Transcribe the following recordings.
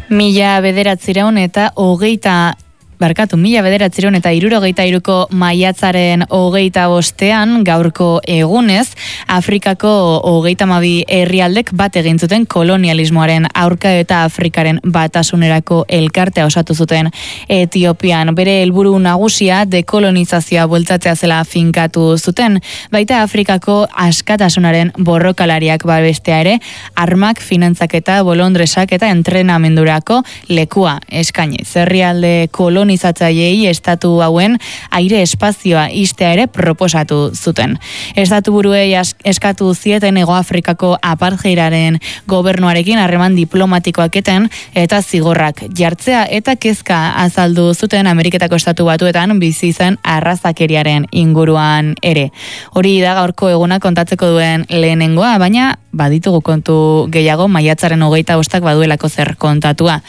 1963ko maiatzaren 25ean gaurko egunez, Afrikako 32 herrialdek bat egin zuten kolonialismoaren aurka eta Afrikaren batasunerako elkartea osatu zuten Etiopian. Bere helburu nagusia dekolonizazioa bultzatzea zela finkatu zuten, baita Afrikako askatasunaren borrokalariak babestea ere, armak, finantzaketa, bolondresak eta entrenamendurako lekua eskainiz. Herrialde kolonizatzaileei estatu hauen aire espazioa ixtea ere proposatu zuten. Estatu buruei eskatu zieten Hego Afrikako apartheidaren gobernuarekin harreman diplomatikoak eta zigorrak jartzea eta kezka azaldu zuten Ameriketako Estatu Batuetan bizi zen arrazakeriaren inguruan ere. Hori da gaurko eguna kontatzeko duen lehenengoa, baina baditugu kontu gehiago maiatzaren 25ak baduelako zer kontatua.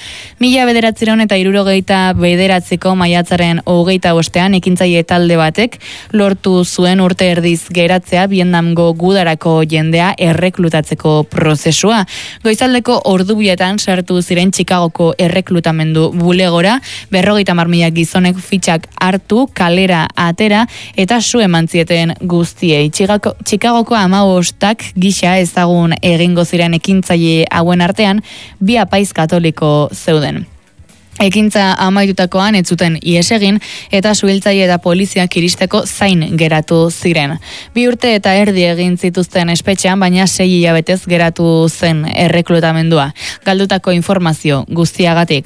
1979ko maiatzaren 25ean ekintzaile talde batek lortu zuen urte erdiz geratzea Vietnamgo gudarako jendea erreklutatzeko prozesua. Goizaldeko ordubietan sartu ziren Chicagoko erreklutamendu bulegora, 50.000 gizonek fitxak hartu, kalera atera eta su eman zieten guztiei. Chicagoko 15 gisa ezagun egingo ziren ekintzaile hauen artean, 2 apaiz katoliko zeuden. Ekintza amaitutakoan ez zuten ihes egin eta suhiltzaile eta poliziak iristeko zain geratu ziren. 2 urte eta erdi egin zituzten espetxean, baina 6 hilabetez geratu zen erreklutamendua. Galdutako informazio guztiagatik.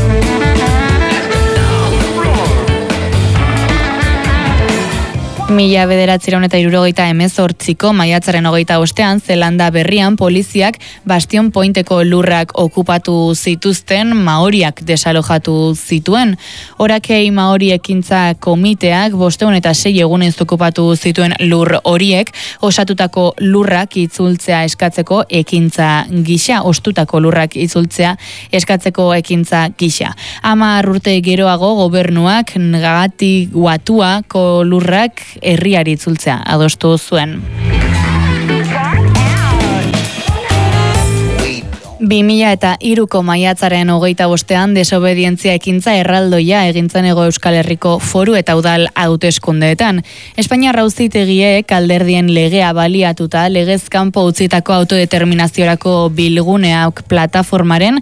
Mila 1978ko maiatzaren 25ean Zelanda Berrian poliziak Bastion Pointeko lurrak okupatu zituzten maoriak desalojatu zituen. Orakei maori ekintza komiteak 506 egunez okupatu zituen lur horiek osatutako lurrak itzultzea eskatzeko ekintza gisa, ostutako lurrak itzultzea eskatzeko ekintza gisa. 10 urte geroago gobernuak Ngati-Watuako lurrak herriari itzultzea adostu zuen. 2003ko maiatzaren 25ean desobedientzia ekintza erraldoia egintzen Hego Euskal Herriko foru eta udal hauteskundeetan. Espainiar auzitegiek alderdien legea baliatuta legez kanpo utzitako autodeterminaziorako bilguneak plataformaren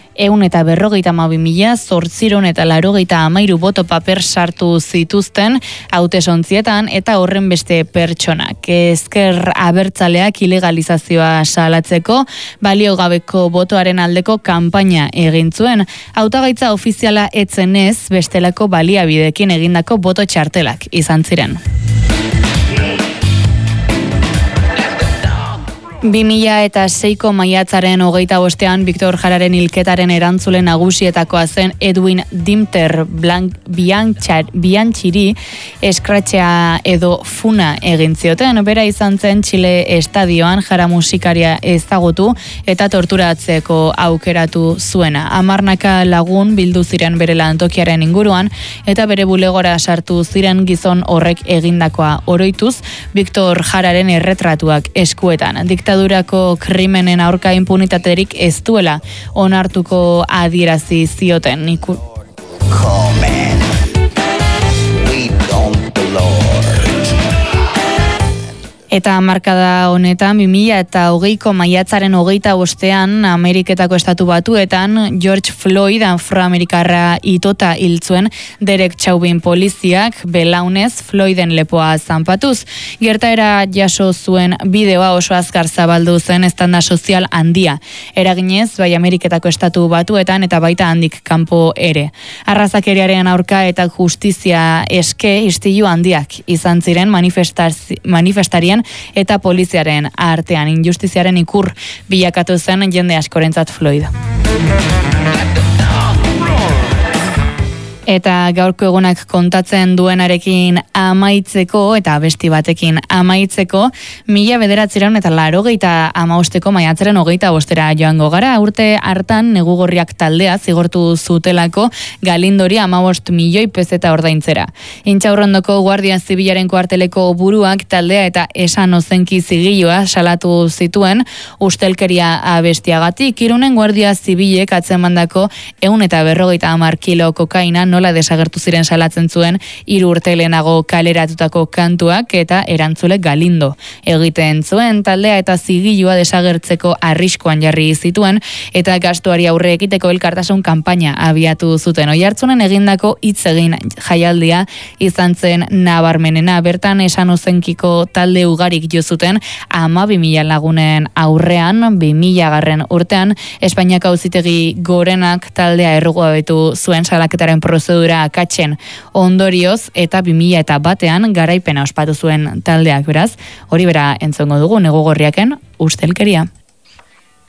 152.883 boto paper sartu zituzten hautesontzietan eta horren beste pertsonak. Ezker abertzaleak ilegalizazioa salatzeko baliogabeko botoaren aldeko kanpaina egin zuen. Hautagaitza ofiziala etzenez bestelako baliabidekin egindako boto txartelak izan ziren. 2006ko maiatzaren 25ean Victor Jararen hilketaren erantzule nagusietakoa zen Edwin Dimter Bianchiri eskratxea edo funa egin zioten. Bera izan zen Txile estadioan Jara musikaria ezagutu eta torturatzeko aukeratu zuena. 10 lagun bildu ziren bere lantokiaren inguruan eta bere bulegora sartu ziren gizon horrek egindakoa oroituz Victor Jararen erretratuak eskuetan. Diktadurako krimenen aurka impunitaterik ez duela onartuko adierazi zioten. Eta markada honetan 2020ko maiatzaren 25ean Ameriketako Estatu Batuetan George Floyd afroamerikarra itota hil zuen Derek Chauvin poliziak belaunez Floyden lepoa zanpatuz. Gertaera jaso zuen bideoa oso azkar zabaldu zen eztanda sozial handia. Eraginez bai Ameriketako Estatu Batuetan eta baita handik kanpo ere. Arrazakeriaren aurka eta justizia eske istilu handiak izan ziren manifestarien eta poliziaren artean. Injustiziaren ikur bilakatu zen jende askorentzat Floyd. Eta gaurko egunak kontatzen duenarekin amaitzeko eta abesti batekin amaitzeko 1985 maiatzaren 25 joango gara. Urte hartan Negugorriak taldea zigortu zutelako Galindori 15 milioi pezeta ordaintzera. Intxaurrondoko Guardia Zibilaren kuarteleko buruak taldea eta Esan Ozenki zigilua salatu zituen ustelkeria abestiagatik. Irunen Guardia Zibilek atzemandako 150 kilo kokaina nola desagertu ziren salatzen zuen 3 urte lehenago kaleratutako kantuak eta erantzule Galindo. Egiten zuen taldea eta zigilua desagertzeko arriskuan jarri zituen eta gastuari aurre ekiteko elkartasun kanpaina abiatu zuten. Oihartzunen egindako hitz egin jaialdia izan zen nabarmenena. Bertan Esan Ozenkiko talde ugarik jo zuten 12.000 lagunen aurrean 2000 urtean Espainiako Auzitegi Gorenak taldea errugabetu zuen salaketaren prozedura akatzen ondorioz eta 2001 garaipena ospatu zuen taldeak, beraz, hori bera entzongo dugu Negugorriaken ustelkeria.